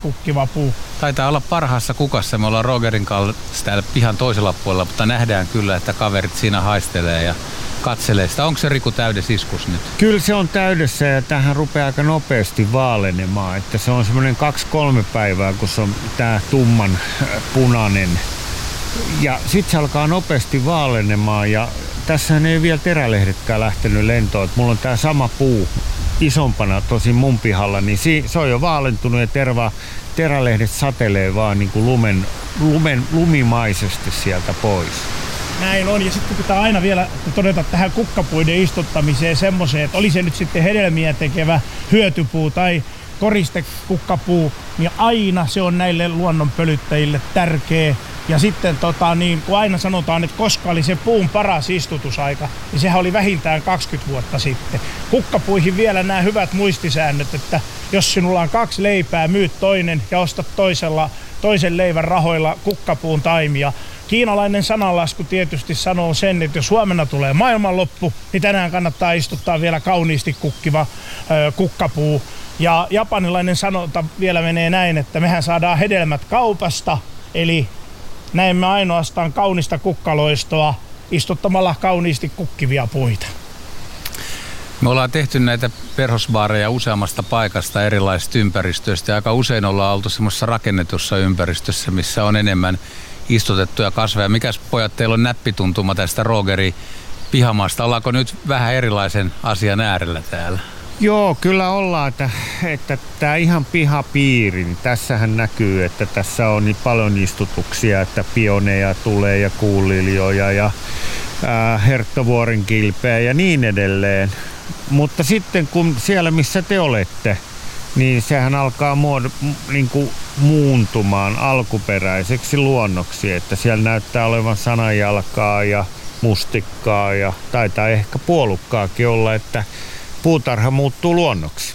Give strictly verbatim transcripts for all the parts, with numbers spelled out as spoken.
kukkiva puu. Taitaa olla parhaassa kukassa. Me ollaan Rogerin kanssa täällä pihan toisella puolella, mutta nähdään kyllä, että kaverit siinä haistelee ja katselee sitä. Onko se Riku täydessä iskus nyt? Kyllä se on täydessä ja tähän rupeaa aika nopeasti vaalenemaan. Että se on semmoinen kaksi kolme päivää, kun se on tää tumman punainen. Ja sitten se alkaa nopeasti vaalenemaan ja tässähän ei vielä terälehdetkään lähtenyt lentoon. Et mulla on tää sama puu isompana tosi mun pihalla, niin se on jo vaalentunut ja terva, terälehdet satelee vaan niin kuin lumen, lumen, lumimaisesti sieltä pois. Näin on, ja sitten pitää aina vielä todeta tähän kukkapuiden istuttamiseen semmoiseen, että oli se nyt sitten hedelmiä tekevä hyötypuu tai koristekukkapuu, niin aina se on näille luonnonpölyttäjille tärkeä. Ja sitten tota, niin kun aina sanotaan, että koska oli se puun paras istutusaika, niin sehän oli vähintään kaksikymmentä vuotta sitten. Kukkapuihin vielä nämä hyvät muistisäännöt, että jos sinulla on kaksi leipää, myyt toinen ja ostat toisella, toisen leivän rahoilla kukkapuun taimia. Kiinalainen sananlasku tietysti sanoo sen, että jos huomenna tulee maailmanloppu, niin tänään kannattaa istuttaa vielä kauniisti kukkiva ö, kukkapuu. Ja japanilainen sanonta vielä menee näin, että mehän saadaan hedelmät kaupasta, eli näemme ainoastaan kaunista kukkaloistoa istuttamalla kauniisti kukkivia puita. Me ollaan tehty näitä perhosbaareja useammasta paikasta erilaisista ympäristöistä ja aika usein ollaan oltu semmoisessa rakennetussa ympäristössä, missä on enemmän istutettuja kasveja. Mikäs pojat, teillä on näppituntuma tästä Rogerin pihamaasta? Ollaanko nyt vähän erilaisen asian äärellä täällä? Joo, kyllä ollaan, että, että tämä ihan pihapiiri, niin tässähän näkyy, että tässä on niin paljon istutuksia, että pioneja tulee ja kuuliljoja ja ää, herttovuoren kilpeä ja niin edelleen. Mutta sitten kun siellä missä te olette, niin sehän alkaa muod- niin kuin muuntumaan alkuperäiseksi luonnoksi, että siellä näyttää olevan sananjalkaa ja mustikkaa ja taitaa ehkä puolukkaakin olla, että puutarha muuttuu luonnoksi.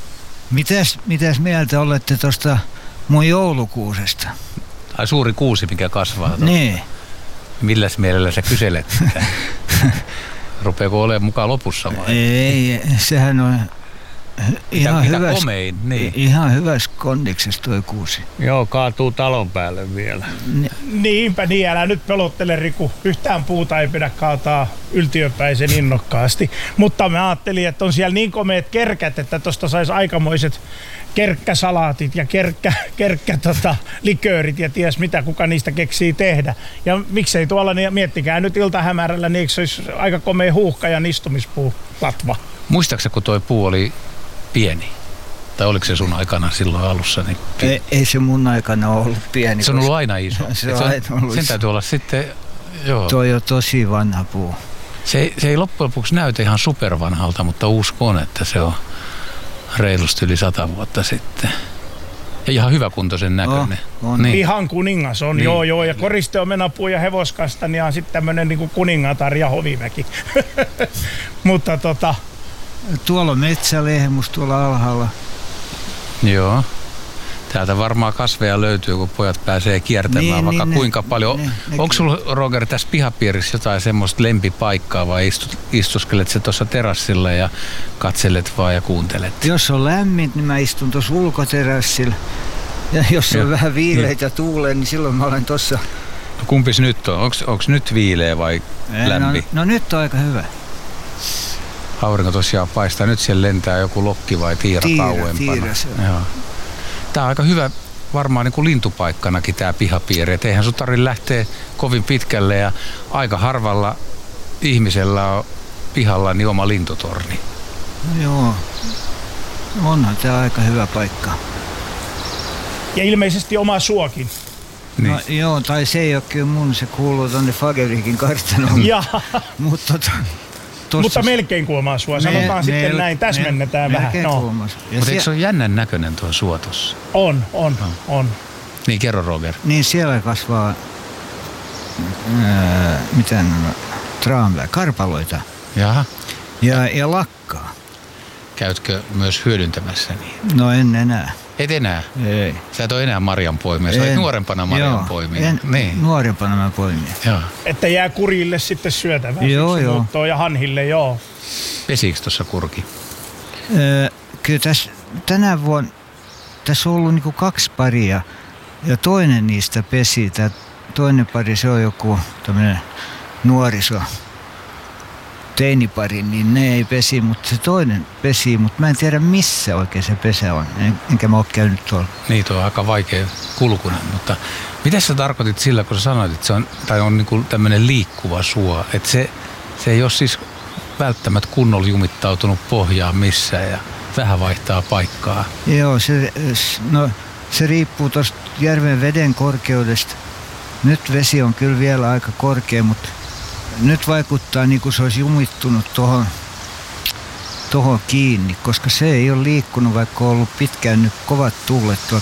Mitäs, mitäs mieltä olette tuosta mun joulukuusesta? Ai suuri kuusi, mikä kasvaa. Niin. Milläs mielellä sä kyselet sitä? Rupeako olemaan mukaan lopussa vai? Ei, sehän on ihan hyvässä, niin. ihan hyvässä kondiksessa toi kuusi. Joo, kaatuu talon päälle vielä. Ni- Niinpä niin, älä nyt pelottele Riku. Yhtään puuta ei pidä kaataa yltiöpäisen innokkaasti. Mutta mä ajattelin, että on siellä niin komeet kerkät, että tosta sais aikamoiset kerkkäsalaatit ja kerkkä, kerkkä tota, liköörit ja ties mitä, kuka niistä keksii tehdä. Ja miksei tuolla, niin miettikää nyt iltahämärällä, niin eikö se olisi aika komea huuhka ja istumispuu latva. Muistaaksä, kun toi puu oli pieni? Tai oliko se sun aikana silloin alussa? Niin ei, ei se mun aikana ollut pieni. Se on ollut aina iso. Se on aina ollut sen täytyy olla sitten, joo. Toi on tosi vanha puu. Se ei, se ei loppujen lopuksi näytä ihan supervanhalta, mutta uskon, että se on reilusti yli sata vuotta sitten. Ja ihan hyväkuntoisen näköinen. Oh, on. Niin. Ihan kuningas on, niin. joo joo. Ja koriste on menapuu ja hevoskastani ja sitten tämmönen niinku kuningatar ja hoviväki. Mutta tota... Tuolla on metsälehmus tuolla alhaalla. Joo. Täältä varmaan kasveja löytyy, kun pojat pääsee kiertämään niin, vaikka niin, kuinka ne, paljon. Ne, ne, Onko sulla, Roger, tässä pihapiirissä jotain semmoista lempipaikkaa vai istut, istuskelet se tuossa terassilla ja katselet vaan ja kuuntelet? Jos on lämmin, niin mä istun tuossa ulkoterassilla. Ja jos on vähän viileitä ja tuulee, niin silloin mä olen tuossa. No, kumpis nyt on? Onko nyt viileä vai Ei, lämmin? No, no nyt on aika hyvä. Aurinko tosiaan paistaa. Nyt siellä lentää joku lokki vai tiira, tiira kauempana. Tiira, se on. Joo. Tää on aika hyvä varmaan niin kuin lintupaikkanakin tää pihapiiri. Et eihän sun tarvitse lähteä kovin pitkälle ja aika harvalla ihmisellä on pihalla niin oma lintutorni. No joo, onhan tää aika hyvä paikka. Ja ilmeisesti oma suokin. Niin. No joo, tai se ei ole kyllä mun, se kuuluu tonne Fagerikin kartanoon. Ja. Mut, tota, tossa... Mutta melkein kuin omaa sua. Sanotaan me, sitten me, näin, täsmennetään me, vähän. No. Mutta sie... eikö se ole jännän näköinen tuo suo tossa? On, on, no. on. Niin, kerro Roger. Niin siellä kasvaa, ää, mitä nämä, traamia, karpaloita. Jaha. Ja, ja lakkaa. Käytkö myös hyödyntämässä niin? No en enää. Et enää? Ei. Sä et ole enää marjanpoimija, sä olet nuorempana marjanpoimija. En, niin. nuorempana mä poimija. Joo. Että jää kurille sitten syötävää. Joo, joo. Ja hanhille, joo. Pesiikö tuossa kurki? Öö, kyllä tässä tänä vuonna, tässä on ollut niin kuin kaksi paria ja toinen niistä pesi. Tämä toinen pari, se on joku tämmöinen nuoriso teinipari, niin ne ei pesi, mutta se toinen pesi, mutta mä en tiedä missä oikein se pesä on, en, enkä mä ole käynyt tuolla. Niitä on aika vaikea kulkunen, mutta mitä sä tarkoitit sillä, kun sä sanoit, että se on, tai on niin tämmöinen liikkuva suo, että se, se ei ole siis välttämättä kunnolla jumittautunut pohjaan missään ja vähän vaihtaa paikkaa. Joo, se, no, se riippuu tuosta järven veden korkeudesta. Nyt vesi on kyllä vielä aika korkea, mutta nyt vaikuttaa niin kuin se olisi jumittunut tuohon tohon kiinni, koska se ei ole liikkunut, vaikka on ollut pitkään nyt kovat tuulet tuolta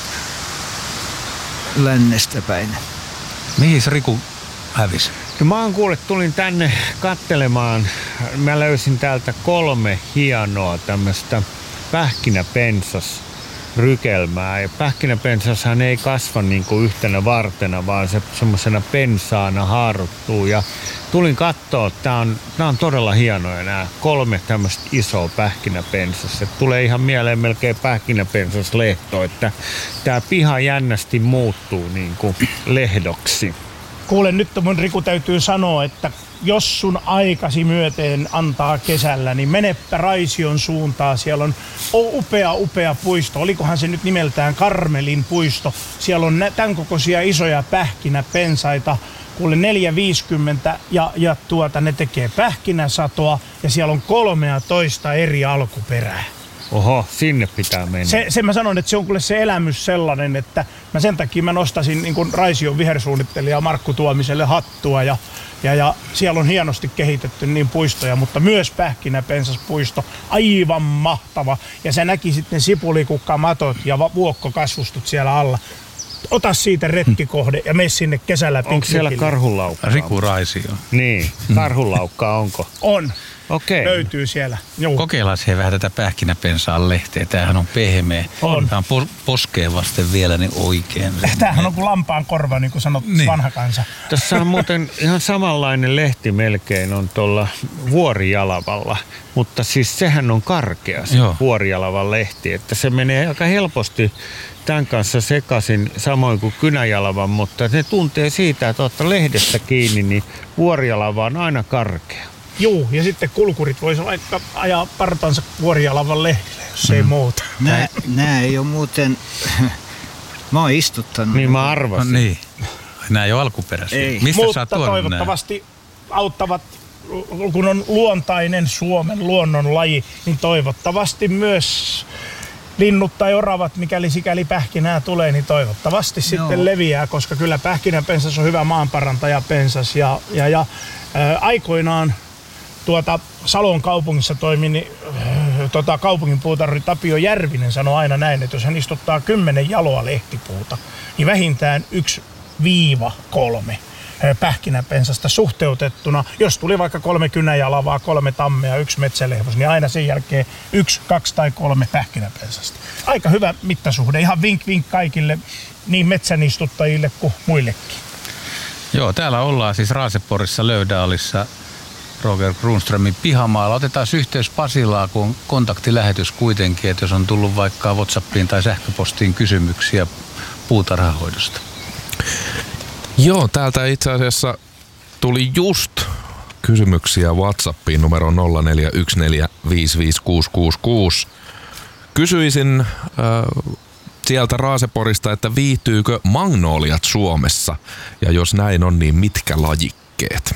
lännestä päin. Mihin se Riku hävisi? No mä oon kuullut, tulin tänne kattelemaan. Mä löysin täältä kolme hienoa tämmöistä pähkinäpensas rykelmää. Ja pähkinäpensashan ei kasva niin kuin yhtenä vartena, vaan se semmoisena pensaana haaruttuu. Ja tulin katsoa, että tää on, tää on todella hienoja nämä kolme tämmöistä isoa pähkinäpensasta. Tulee ihan mieleen melkein pähkinäpensaslehto, että tää piha jännästi muuttuu niin kuin lehdoksi. Kuule, nyt mun Riku täytyy sanoa, että jos sun aikasi myöten antaa kesällä, niin menepä Raision suuntaan. Siellä on upea, upea puisto. Olikohan se nyt nimeltään Karmelin puisto. Siellä on tämän kokoisia isoja pähkinäpensaita. Kuule neljä viisikymmentä ja, ja tuota, ne tekee pähkinäsatoa ja siellä on kolmetoista eri alkuperää. Oho, sinne pitää mennä. Se, sen mä sanon, että se on kuule se elämys sellainen, että mä sen takia mä nostasin niin kuin Raision vihersuunnittelija Markku Tuomiselle hattua ja, ja, ja siellä on hienosti kehitetty niin puistoja, mutta myös pähkinäpensaspuisto, aivan mahtava. Ja sä näkisit ne sipulikukka-matot ja vuokkokasvustut siellä alla. Ota siitä retkikohde ja mene sinne kesällä piknikille. Onko siellä karhulaukkaa? Riku Raisio. Niin, karhulaukkaa onko? On. Okei. Löytyy siellä. Juu. Kokeillaan siihen vähän tätä pähkinäpensaan lehteä. Tämähän on pehmeä. On. Tämä on poskeen vasten vielä niin oikein. Tämähän on kuin lampaan korva, niin kuin sanot niin. Vanha kansa. Tässä on muuten ihan samanlainen lehti melkein on tuolla Vuorijalavalla. Mutta siis sehän on karkea se Joo. Vuorijalavan lehti. Että se menee aika helposti tämän kanssa sekaisin samoin kuin Kynäjalavan. Mutta ne tuntee siitä, että ottaa lehdestä kiinni, niin Vuorijalava on aina karkea. Juu, ja sitten kulkurit voisi vaikka ajaa partansa Vuorijalavan lehdille, jos mm. ei muuta. Nää, nää ei ole muuten... Mä oon istuttanut. Niin mä arvasin. No niin. Nää ei ole alkuperäisiä. Ei. Mistä Mutta sä oot tuonut toivottavasti nää? Auttavat, kun on luontainen Suomen luonnon laji, niin toivottavasti myös linnut tai oravat, mikäli sikäli pähkinää tulee, niin toivottavasti Joo. sitten leviää, koska kyllä pähkinäpensas on hyvä maanparantajapensas. Ja, ja, ja ää, aikoinaan tuota Salon kaupungissa toimi, niin äh, tota, kaupunginpuutarhuri Tapio Järvinen sanoi aina näin, että jos hän istuttaa kymmenen jaloa lehtipuuta, niin vähintään yksi viiva kolme pähkinäpensasta suhteutettuna. Jos tuli vaikka kolme kynäjalavaa, kolme tammea, yksi metsälehvos, niin aina sen jälkeen yksi, kaksi tai kolme pähkinäpensasta. Aika hyvä mittasuhde. Ihan vink vink kaikille niin metsänistuttajille kuin muillekin. Joo, täällä ollaan siis Raaseporissa Löydaalissa Roger Kronströmin pihamaalla. Otetaan yhteys Pasilaan, kun on kontaktilähetys kuitenkin, että jos on tullut vaikka WhatsAppiin tai sähköpostiin kysymyksiä puutarhahoidosta. Joo, täältä itse asiassa tuli just kysymyksiä WhatsAppiin numero nolla neljä yksi neljä viisi viisi kuusi kuusi kuusi. Kysyisin äh, sieltä Raaseporista, että viihtyykö magnoliat Suomessa? Ja jos näin on, niin mitkä lajikkeet?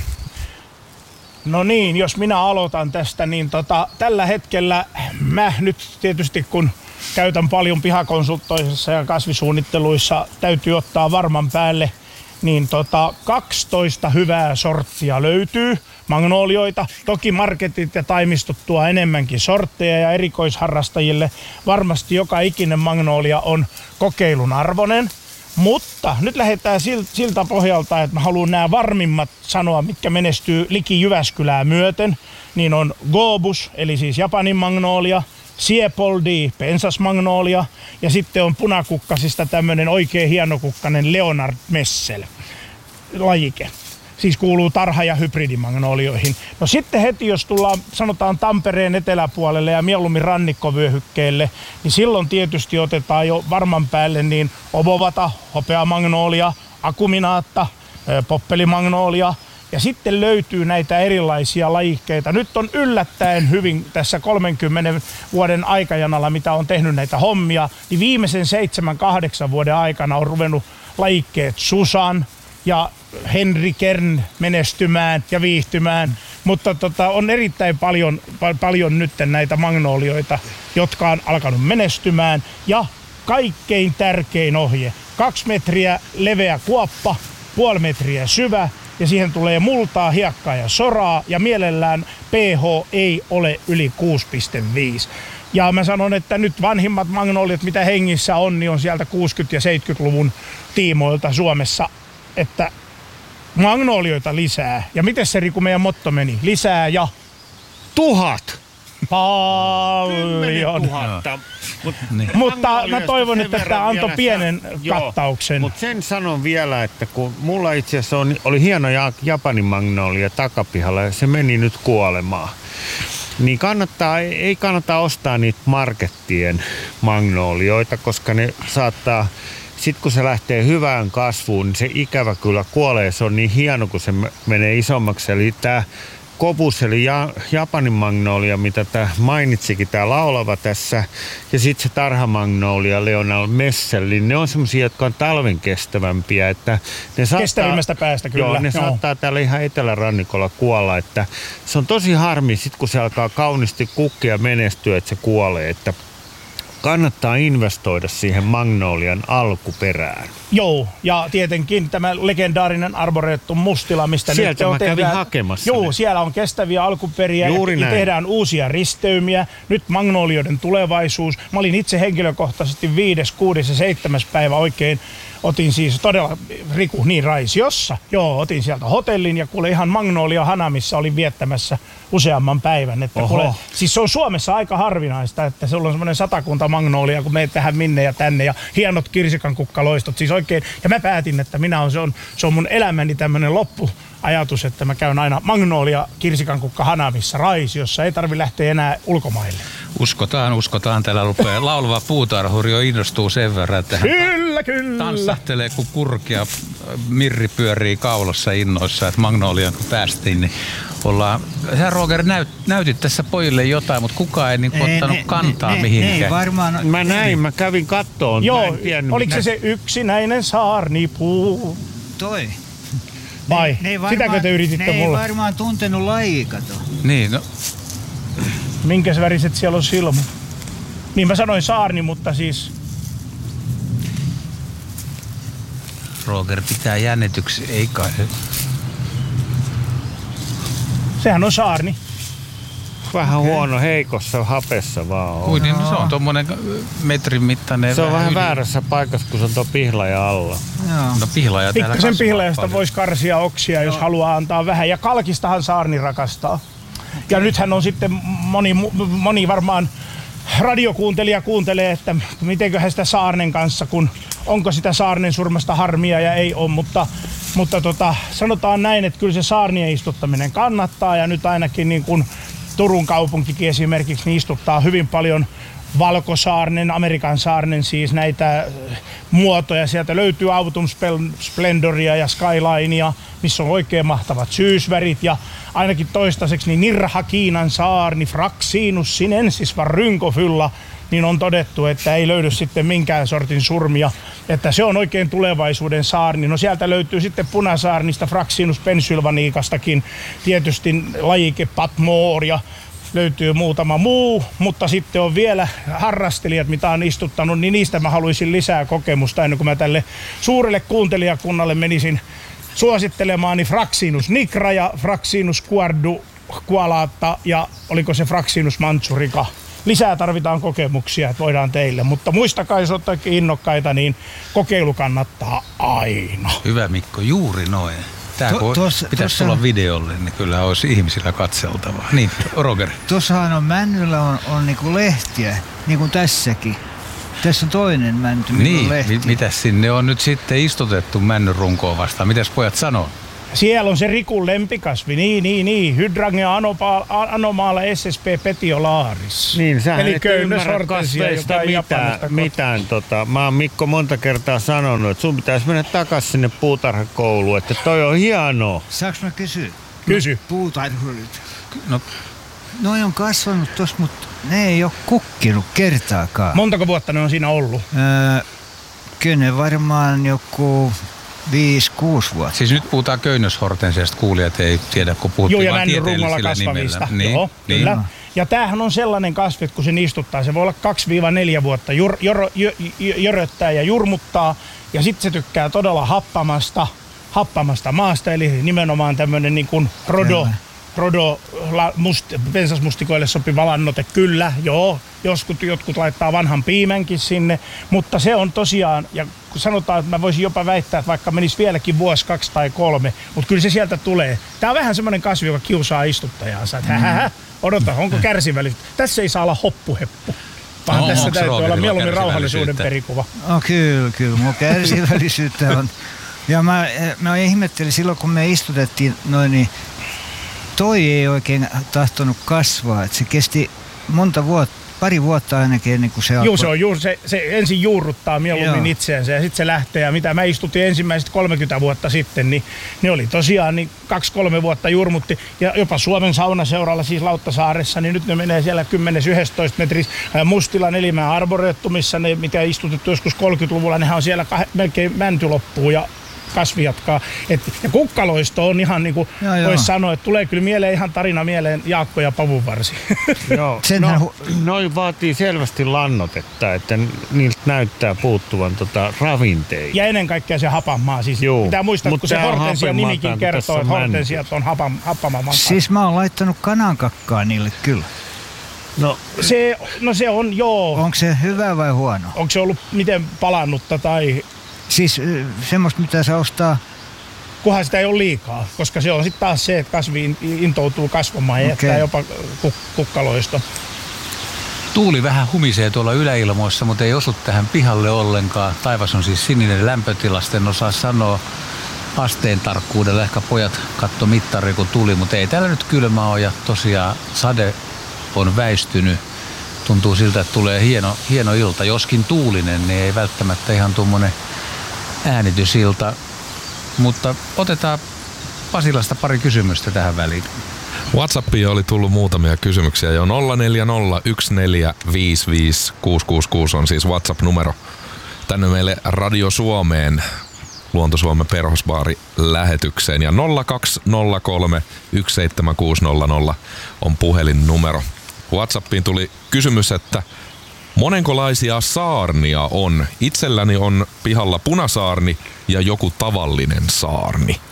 No niin, jos minä aloitan tästä, niin tota, tällä hetkellä mä nyt tietysti kun käytän paljon pihakonsultoissa ja kasvisuunnitteluissa, täytyy ottaa varman päälle, niin tota, kaksitoista hyvää sorttia löytyy magnolioita. Toki marketit ja taimistot tuo enemmänkin sortteja ja erikoisharrastajille varmasti joka ikinen magnolia on kokeilun arvoinen. Mutta nyt lähdetään siltä pohjalta, että mä haluan nämä varmimmat sanoa, mitkä menestyy liki Jyväskylää myöten. Niin on Gobus, eli siis Japanin magnolia, Siepoldi, pensasmagnolia ja sitten on punakukkasista tämmönen oikein hienokukkainen Leonard Messel lajike. Siis kuuluu tarha- ja hybridimagnolioihin. No sitten heti, jos tullaan sanotaan Tampereen eteläpuolelle ja mieluummin rannikkovyöhykkeelle, niin silloin tietysti otetaan jo varman päälle niin obovata, hopeamagnolia, akuminaatta, poppelimagnolia. Ja sitten löytyy näitä erilaisia lajikkeita. Nyt on yllättäen hyvin tässä kolmenkymmenen vuoden aikajanalla, mitä on tehnyt näitä hommia, niin viimeisen seitsemän kahdeksan vuoden aikana on ruvennut lajikkeet Susan ja Henry Kern menestymään ja viihtymään. Mutta tota, on erittäin paljon, paljon nyt näitä magnolioita, jotka on alkanut menestymään. Ja kaikkein tärkein ohje, kaksi metriä leveä kuoppa, puoli metriä syvä, ja siihen tulee multaa, hiekkaa ja soraa, ja mielellään pH ei ole yli kuusi pilkku viisi. Ja mä sanon, että nyt vanhimmat magnoliat, mitä hengissä on, niin on sieltä kuusikymmentä- ja seitsemänkymmentäluvun tiimoilta Suomessa, että magnolioita lisää. Ja miten se Riku meidän motto meni? Lisää ja Tuhat! paljon. Tuhatta. Mut niin. Mutta mä toivon, että tämä antoi pienen Joo, kattauksen. Mutta sen sanon vielä, että kun mulla itse asiassa on, oli hieno Japanin magnolia takapihalla ja se meni nyt kuolemaan. Niin kannattaa, ei kannata ostaa niitä markettien magnolioita, koska ne saattaa, sit kun se lähtee hyvään kasvuun, niin se ikävä kyllä kuolee. Se on niin hieno, kun se menee isommaksi. Eli tää Kopus, eli ja, Japanin magnolia, mitä tää mainitsikin, tää laulava tässä, ja sitten se tarhamagnolia, Leonel Messel, ne on semmosia, jotka on talven kestävämpiä. Että ne saattaa, kestävimmästä päästä kyllä. Joo, ne joo. saattaa täällä ihan etelärannikolla kuolla, että se on tosi harmi, sit kun se alkaa kauniisti kukkia menestyä, että se kuolee, että kannattaa investoida siihen magnolian alkuperään. Joo, ja tietenkin tämä legendaarinen Arboretum Mustila, mistä sieltä nyt mä kävin tehdään, hakemassa. Joo, ne. siellä on kestäviä alkuperiä Juuri ja näin. tehdään uusia risteymiä. Nyt magnolioiden tulevaisuus. Mä olin itse henkilökohtaisesti viides, kuudes ja seitsemäs päivä oikein. Otin siis todella, Riku, niin Raisiossa. Joo, otin sieltä hotellin ja kuule ihan Magnolia Hanamissa olin viettämässä useamman päivän. Että kuule, siis se on Suomessa aika harvinaista, että se on semmoinen satakunta magnolia, kun meet tähän minne ja tänne ja hienot kirsikankukkaloistot. Siis oikein, ja mä päätin, että minä on, se on, se on mun elämäni tämmöinen loppuajatus, että mä käyn aina Magnolia Kirsikankukka Hanamissa Raisiossa. Ei tarvi lähteä enää ulkomaille. Uskotaan, uskotaan. Täällä rupeaa laulava puutarhuri jo innostuu sen verran, että hän Kyllä, kyllä. tanssahtelee, kun kurkia mirri pyörii kaulassa innoissa, että Magnoliaan kun päästiin, niin ollaan... Sä Roger näyt, näytit tässä pojille jotain, mutta kukaan ei niin Ei, ottanut ne, kantaa ne, ne, mihinkään. Ei varmaan... Mä näin, mä kävin kattoon. Joo, mä en tiennyt, oliko se mitä- se yksinäinen saarnipuu? Toi. Vai? Ne ei Sitäkö te yrititte ne mulle? ei varmaan tuntenut lajia, kato. Niin, no Minkäs väriset siellä on silmät? Niin mä sanoin saarni, mutta siis... Roger pitää jännityksi, ei kai. Sehän on saarni. Vähän huono, heikossa hapessa vaan on. Kuin, niin, no, se on tommonen metrin mittainen. Se on vähän yli- väärässä paikassa, kun se on tuo pihlaja alla. Joo. No pihlaja täällä Pikkasen kasvaa pihlajasta paljon. voisi karsia oksia, jos haluaa antaa vähän. Ja kalkistahan saarni rakastaa. Ja nythän on sitten moni, moni varmaan radiokuuntelija kuuntelee, että mitenköhän sitä saarnen kanssa, kun onko sitä saarnen surmasta harmia ja ei ole, mutta, mutta tota, sanotaan näin, että kyllä se saarnien istuttaminen kannattaa ja nyt ainakin niin kuin Turun kaupunkikin esimerkiksi niin istuttaa hyvin paljon valkosaarnen, Amerikan saarnen siis näitä muotoja. Sieltä löytyy Autumn Splendoria ja Skylinea, missä on oikein mahtavat syysvärit ja ainakin toistaiseksi niin Nirha Kiinan saarni, Fraxinus sinensis var rynkofylla, niin on todettu, että ei löydy sitten minkään sortin surmia, että se on oikein tulevaisuuden saarni. No sieltä löytyy sitten punasaarnista Fraxinus pensylvaniikastakin tietysti lajike Patmore ja löytyy muutama muu, mutta sitten on vielä harrastelijat, mitä on istuttanut, niin niistä mä haluaisin lisää kokemusta ennen kuin mä tälle suurelle kuuntelijakunnalle menisin suosittelemaan, niin Fraxinus nigra ja Fraxinus guarducualata ja oliko se Fraxinus mantsurica. Lisää tarvitaan kokemuksia, että voidaan teille, mutta muistakaa, jos olette innokkaita, niin kokeilu kannattaa aina. Hyvä Mikko, juuri noin. Tää To- kun tuossa- pitäisi tuossa- tulla videolle, niin kyllä olisi ihmisillä katseltavaa. Niin, Roger. Tuossahan on männyllä on, on niinku lehtiä, niin kuin tässäkin. Tässä on toinen mänty, millä on Niin, lehtiä. mi- mitäs sinne on nyt sitten istutettu männyn runkoon vastaan? Mitäs pojat sanoo? Siellä on se Rikun lempikasvi, niin, niin, niin. Hydrangea anomaala S S P petiolaaris. Niin, sähän eli et ymmärrä kasveista mitään. mitään tota. Mä oon Mikko monta kertaa sanonut, että sun pitäisi mennä takas sinne puutarhakouluun, että toi on hienoa. Saanko mä kysyä? Kysy. No, puutarhurit. No, Noi on kasvanut tossa, mutta ne ei ole kukkinut kertaakaan. Montako vuotta ne on siinä ollut? Öö, kyllä ne varmaan joku viisi kuusi vuotta. siis nyt puhutaan köynnöshortensiasta, kuulijat ei tiedä, kun Joo, puhuttiin ja vaan männyrungolla tieteellisillä kasvavista. nimellä. Joo, niin, kyllä. niin. Ja tämähän on sellainen kasvi, että kun se istuttaa, se voi olla kaksi neljä vuotta, jor, jor, jor, jöröttää ja jurmuttaa. Ja sitten se tykkää todella happamasta, happamasta maasta, eli nimenomaan tämmöinen niin kuin rodo, rodo la, must, pensasmustikoille sopiva lannoite. Kyllä, joo, joskus jotkut laittaa vanhan piimänkin sinne, mutta se on tosiaan, ja kun sanotaan, että mä voisin jopa väittää, että vaikka menisi vieläkin vuosi, kaksi tai kolme, mutta kyllä se sieltä tulee. Tää on vähän semmoinen kasvi, joka kiusaa istuttajaansa, että mm. hähä, odota, onko kärsivällisyyttä? Tässä ei saa olla hoppuheppu, vaan No, tässä onks täytyy olla Rogerilla mieluummin rauhallisuuden kärsivällisyyttä? perikuva. No kyllä, kyllä. Mulla kärsivällisyyttä on. Ja mä, mä ihmettelin silloin, kun me istutettiin noin, niin toi ei oikein tahtonut kasvaa. Et se kesti monta vuotta, pari vuotta ainakin ennen kuin se alkoi. Joo, se on juuri, se, se ensin juurruttaa mieluummin Joo. itseensä ja sitten se lähtee. Ja mitä mä istutin ensimmäiset kolmekymmentä vuotta sitten, niin ne oli tosiaan niin kaksi kolme vuotta jurmutti. Ja jopa Suomen saunaseuralla, siis Lauttasaaressa, niin nyt ne menee siellä kymmenen yksitoista metris Mustila Nelimää arboretumissa, ne mitä istutettu joskus kolmekymmentäluvulla, nehän on siellä kah- melkein mänty loppuu ja kasvi jatkaa. Et, ja kukkaloisto on ihan niin kuin voisi sanoa, että tulee kyllä mieleen ihan tarina mieleen Jaakko ja Pavunvarsi. Joo, Senhän no, noi vaatii selvästi lannotetta, että niiltä näyttää puuttuvan tota ravinteita. Ja ennen kaikkea se hapamaa. Siis Juu, pitää muistaa, mut kun se tää on hortensian nimikin hapemataan, kun kertoo, tässä että on hortensiat on hapam, happamaman. Siis mä oon laittanut kanankakkaa niille kyllä. No, Se, no se on, joo. Onko se hyvä vai huono? Onko se ollut miten palannutta tai Siis ö, semmoista, mitä saa ostaa. kunhan sitä ei ole liikaa, koska se on sitten taas se, että kasvi intoutuu kasvamaan ja Okei. jättää jopa kuk- kukkaloisto. Tuuli vähän humisee tuolla yläilmoissa, mutta ei osu tähän pihalle ollenkaan. Taivas on siis sininen lämpötilasta, en osaa sanoa asteen tarkkuudella. Ehkä pojat katto mittari kun tuli, mutta ei täällä nyt kylmä ole ja tosiaan sade on väistynyt. Tuntuu siltä, että tulee hieno, hieno ilta, joskin tuulinen, niin ei välttämättä ihan tuommoinen äänitysilta. Mutta otetaan Pasilasta pari kysymystä tähän väliin. WhatsAppiin oli tullut muutamia kysymyksiä jo. nolla neljä nolla yksi neljä viisi viisi kuusi kuusi kuusi on siis WhatsApp-numero. Tänne meille Radio Suomeen, Luonto Suomen Perhosbaari lähetykseen. Ja nolla kaksi nolla kolme yksi seitsemän kuusi nolla nolla on puhelinnumero. WhatsAppiin tuli kysymys, että monenkolaisia saarnia on? Itselläni on pihalla punasaarni ja joku tavallinen saarni.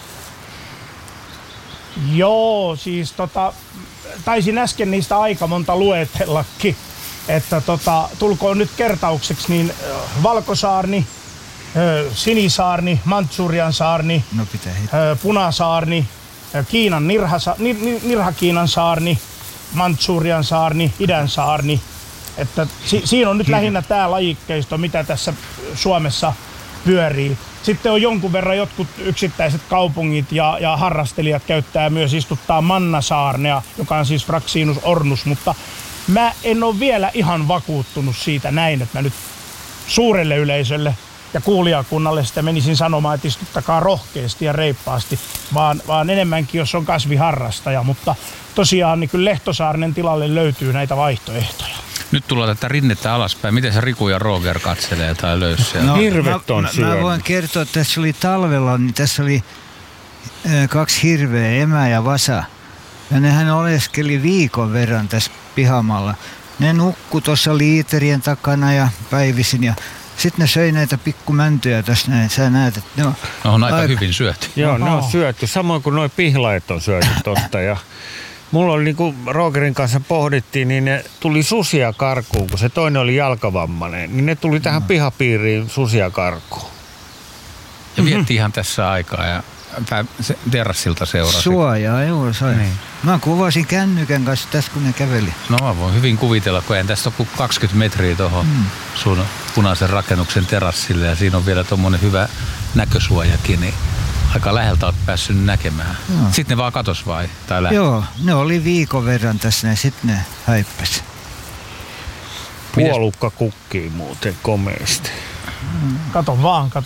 Joo, siis tota, taisin äsken niistä aika monta luetellakin, että tota, tulkoon nyt kertaukseksi, niin äh, valkosaarni, äh, sinisaarni, Mantsurian saarni, No pitää hittaa. äh, punasaarni, äh, Kiinan nirhasa, nir, nir, nirhakiinan saarni, Mantsurian saarni, idän saarni. Että si, siinä on nyt lähinnä tämä lajikkeisto, mitä tässä Suomessa pyörii. Sitten on jonkun verran jotkut yksittäiset kaupungit ja, ja harrastelijat käyttää myös istuttaa mannasaarnea, joka on siis Fraxinus ornus, mutta mä en ole vielä ihan vakuuttunut siitä näin, että mä nyt suurelle yleisölle ja kuulijakunnalle sitä menisin sanomaan, että istuttakaa rohkeasti ja reippaasti, vaan, vaan enemmänkin, jos on kasviharrastaja, mutta tosiaan niin kyllä Lehtosaarnen tilalle löytyy näitä vaihtoehtoja. Nyt tullaan tätä rinnettä alaspäin. Miten se Riku ja Roger katselee tai löysi? No, Hirvet on mä, mä, syönyt. mä voin kertoa, että tässä oli talvella, niin tässä oli ö, kaksi hirveä, emä ja vasa. Ja nehän oleskeli viikon verran tässä pihamalla. Ne nukku tuossa liiterien takana ja päivisin ja sitten ne söi näitä pikkumäntyjä tässä näin. Sä näet, että ne on, No, on aika, aika hyvin syöty. joo, ne on Oho. syöty. Samoin kuin nuo pihlaet on syöty tosta. Ja mulla oli, niin kuin Rogerin kanssa pohdittiin, niin ne tuli susia karkuun, kun se toinen oli jalkavammainen. Niin ne tuli tähän pihapiiriin susia karkuun. Ja vietti ihan tässä aikaa ja pää- se terassilta seurasi. suojaa, joo sai. Niin. Mä kuvasin kännykän kanssa tässä, kun ne käveli. No mä voin hyvin kuvitella, kun en tästä ole kuin kaksikymmentä metriä tuohon mm. sun punaisen rakennuksen terassille ja siinä on vielä tommonen hyvä näkösuojakin, niin Aika läheltä olet päässyt näkemään. Joo. Sitten ne vaan katos vai? Tai lähti? Joo, ne oli viikon verran tässä ja sitten ne häippäsi. Puolukka kukkii muuten komeasti. Kato vaan, kato.